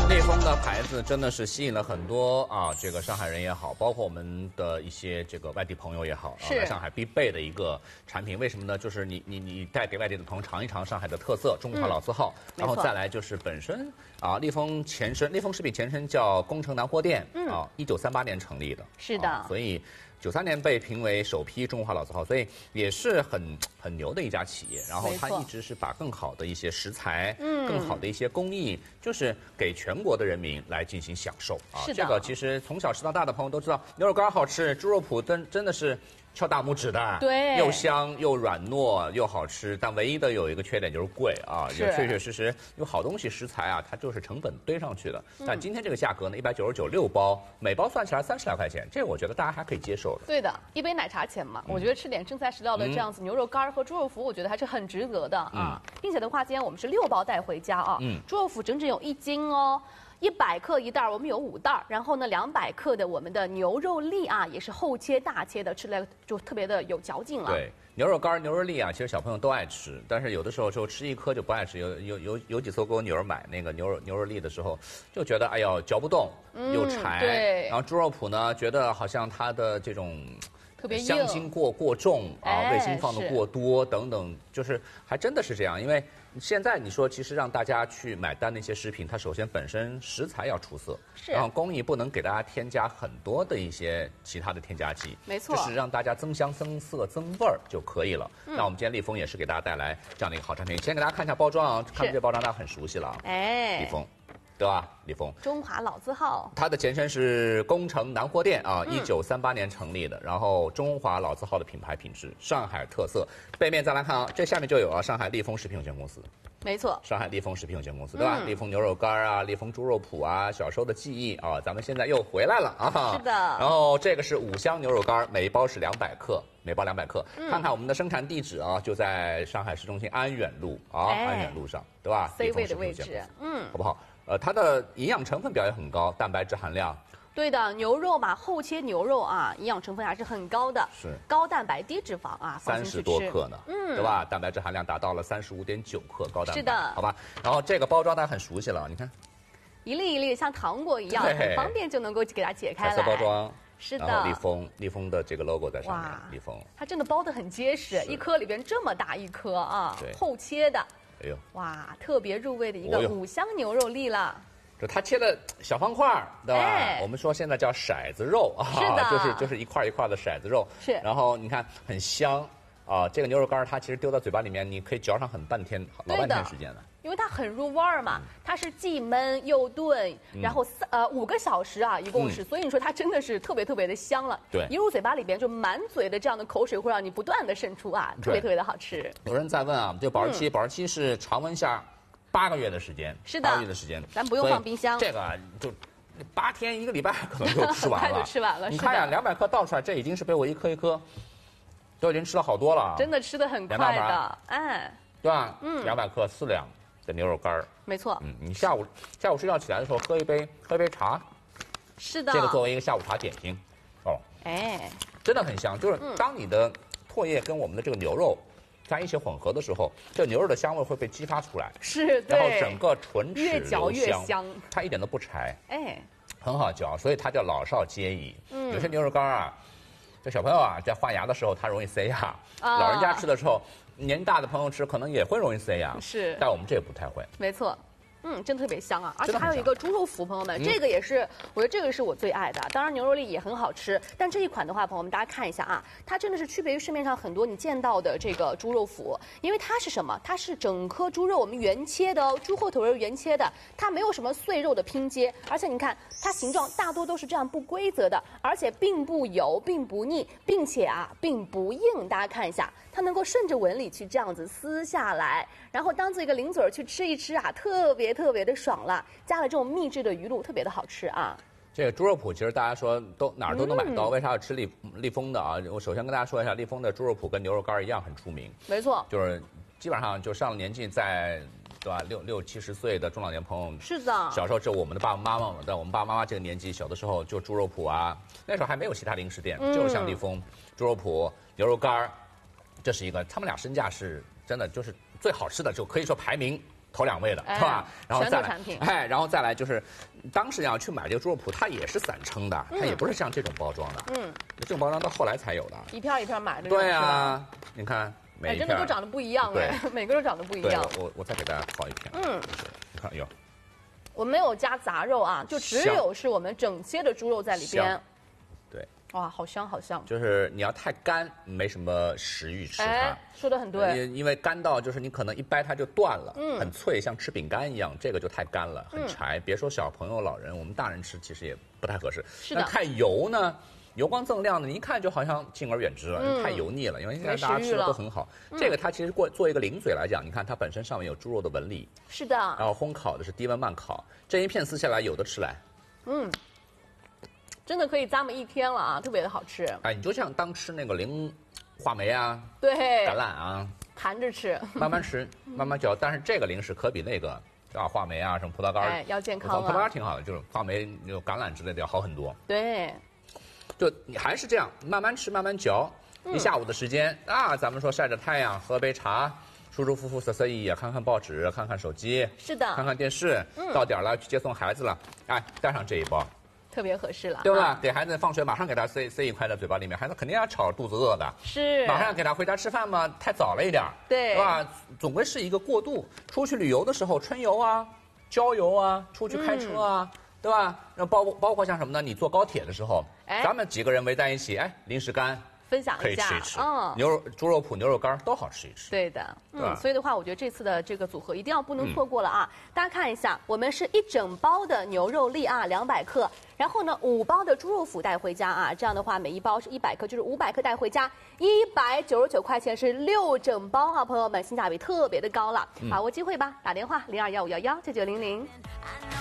立丰的牌子真的是吸引了很多这个上海人也好，包括我们的一些这个外地朋友也好，来上海必备的一个产品。为什么呢？就是你带给外地的朋友尝一尝上海的特色中华老字号，然后再来就是本身立丰食品前身叫工程南货店，1938年成立的， 是的， 所以93年被评为首批中华老字号，所以也是很牛的一家企业。然后它一直是把更好的一些食材，更好的一些工艺，就是给全国的人民来进行享受啊。这个其实从小吃到大的朋友都知道，牛肉干好吃，猪肉脯真的是敲大拇指的， 对， 又香又软糯又好吃。但唯一的有一个缺点就是贵啊，也确确实实有好东西食材啊，它就是成本堆上去的。但今天这个价格呢，199，6包，每包算起来30来块钱，这个我觉得大家还可以接受的。 对的，一杯奶茶钱嘛，我觉得吃点真材实料的这样子牛肉干和猪肉脯，我觉得还是很值得的啊。并且的话，今天我们是6包带回家啊，猪肉脯整整有1斤哦。100克1袋，我们有5袋，然后呢，200克的我们的牛肉粒啊，也是厚切大切的，吃来就特别的有嚼劲了。 对，牛肉干、牛肉粒啊，其实小朋友都爱吃，但是有的时候就吃一颗就不爱吃。有几次给我女儿买那个牛肉粒的时候，就觉得哎呦嚼不动，又柴。 对。 然后猪肉脯呢，觉得好像它的这种特别硬， 香精过重啊，味精放的过多等等，就是还真的是这样。因为现在你说，其实让大家去买单那些食品，它首先本身食材要出色，然后工艺不能给大家添加很多的一些其他的添加剂， 没错， 就是让大家增香、增色、增味儿就可以了。那我们今天立丰也是给大家带来这样的一个好产品。先给大家看一下包装啊，看这包装大家很熟悉了，立丰。对吧？立丰， 中华老字号， 它的前身是工程南货店啊，1938年成立的，然后中华老字号的品牌品质，上海特色。背面再来看啊，这下面就有上海立丰食品有限公司。 没错， 上海立丰食品有限公司，对吧？立丰牛肉干啊，立丰猪肉脯啊，小时候的记忆啊，咱们现在又回来了啊。 是的。 然后这个是5箱牛肉干，每一包是200克，每包200克。看看我们的生产地址啊，就在上海市中心安远路安远路上，对吧 ？C 位的位置， 好不好？它的营养成分表也很高，蛋白质含量。 对的，牛肉嘛，厚切牛肉啊，营养成分还是很高的， 是高蛋白低脂肪啊 ，30多克呢，对吧？蛋白质含量达到了35.9克，高蛋白， 是的， 好吧。然后这个包装大家很熟悉了，你看， 一粒一粒像糖果一样，很方便就能够给它解开来。 彩色包装， 是的， 然后立丰的这个 logo 在上面，立丰， 它真的包得很结实，一颗里边这么大一颗啊，厚切的， 哎呦， 哇，特别入味的一个5箱牛肉粒了。 就它切的小方块，对吧？我们说现在叫骰子肉啊，就是一块一块的骰子肉。 是。 然后你看很香啊，这个牛肉干它其实丢到嘴巴里面，你可以嚼上老半天时间的。 因为它很入味儿嘛，它是既焖又炖，然后5个小时啊，一共是，所以你说它真的是特别特别的香了。 对， 一入嘴巴里边就满嘴的这样的口水会让你不断的渗出啊，特别特别的好吃。 有人在问啊，这保质期是常温下8个月的时间， 是的 ，8个月的时间， 咱不用放冰箱。 这个就8天1个礼拜可能就吃完了， 就吃完了。 你看呀，200克倒出来，这已经是被我一颗一颗都已经吃了好多了， 真的吃的很快的， 对吧？200克4两的牛肉干， 没错。 你下午睡觉起来的时候喝一杯茶， 是的， 这个作为一个下午茶点心，真的很香。就是当你的唾液跟我们的这个牛肉在一起混合的时候，这牛肉的香味会被激发出来， 是， 然后整个唇齿越嚼越香， 它一点都不柴，很好嚼，所以它叫老少皆宜。有些牛肉干啊，这小朋友啊在换牙的时候它容易塞牙，老人家吃的时候，年纪大的朋友吃可能也会容易塞牙， 是， 但我们这也不太会， 没错。真特别香啊！而且还有一个猪肉脯，朋友们，这个也是，我觉得这个是我最爱的。当然牛肉粒也很好吃，但这一款的话，朋友们大家看一下啊，它真的是区别于市面上很多你见到的这个猪肉脯，因为它是什么？它是整颗猪肉我们原切的哦，猪后腿肉原切的，它没有什么碎肉的拼接，而且你看它形状大多都是这样不规则的，而且并不油，并不腻，并且并不硬。大家看一下，它能够顺着纹理去这样子撕下来，然后当做一个零嘴去吃一吃啊，特别特别的爽了，加了这种秘制的鱼露，特别的好吃啊。 这个猪肉脯其实大家说哪儿都能买到，为啥要吃立丰的啊？我首先跟大家说一下，立丰的猪肉脯跟牛肉干一样很出名， 没错， 就是基本上就上了年纪在对吧，60、70岁的中老年朋友， 是的， 小时候就我们的爸爸妈妈，在我们爸爸妈妈这个年纪，小的时候就猪肉脯啊，那时候还没有其他零食店，就是像立丰、猪肉脯、牛肉干，这是一个，他们俩身价是真的就是最好吃的，就可以说排名头2位的，是吧？然后再来， 产品， 然后再来就是，当时要去买这个猪肉脯，它也是散称的，它也不是像这种包装的，这种包装到后来才有的， 一片一片买的。 对啊，你看每一片真的都长得不一样哎，每个都长得不一样。 我再给大家烤一片，你看有。 我没有加杂肉啊，就只有是我们整切的猪肉在里边。 对， 哇，好香好香。 就是你要太干，没什么食欲吃它。 说得很对。 因为干到就是你可能一掰它就断了，很脆，像吃饼干一样，这个就太干了，很柴。别说小朋友、老人，我们大人吃其实也不太合适。 是的。 那太油呢？油光锃亮的，你一看就好像敬而远之了，太油腻了。因为现在大家吃的都很好，这个它其实做一个零嘴来讲，你看它本身上面有猪肉的纹理， 是的。 然后烘烤的是低温慢烤，这一片撕下来有的吃来， 真的可以咂么一天了啊，特别的好吃。 哎，你就像当吃那个话梅啊， 对， 橄榄啊， 含着吃， 慢慢吃，慢慢嚼。但是这个零食可比那个话梅啊，什么葡萄干， 要健康。 葡萄干挺好的，就是话梅、橄榄之类的要好很多。 对。 就你还是这样慢慢吃慢慢嚼，一下午的时间啊，咱们说晒着太阳喝杯茶，舒舒服服瑟瑟意啊，看看报纸看看手机， 是的， 看看电视，到点了去接送孩子了，哎，带上这一包， 特别合适了， 对吧？给孩子放学马上给他塞一块在嘴巴里面，孩子肯定要吵肚子饿的， 是， 马上给他回家吃饭嘛，太早了一点， 对， 是吧？总归是一个过渡，出去旅游的时候，春游啊、郊游啊，出去开车啊。对吧？那包括像什么呢？你坐高铁的时候，咱们几个人围在一起，哎，零食干分享一下， 可以吃一吃。猪肉脯、牛肉干都好吃一吃。 对的，所以的话，我觉得这次的这个组合一定要不能错过了啊！大家看一下，我们是1整包的牛肉粒啊，200克，然后呢5包的猪肉脯带回家啊，这样的话每一包是100克，就是500克带回家，199块钱是6整包啊，朋友们，性价比特别的高了，把握机会吧，打电话0215119900。